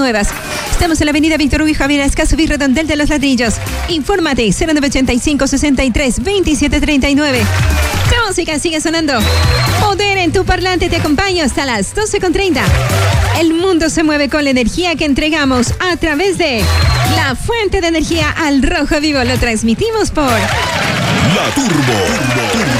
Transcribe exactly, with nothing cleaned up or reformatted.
nuevas. Estamos en la avenida Víctor Hugo Javier Escaso, Redondel de los Ladrillos. Infórmate, cero nueve ochenta y cinco, sesenta y tres, veintisiete treinta y nueve. La música sigue sonando. Poder en tu parlante te acompaña hasta las doce con treinta. El mundo se mueve con la energía que entregamos a través de la fuente de energía Al Rojo Vivo. Lo transmitimos por La Turbo. Turbo.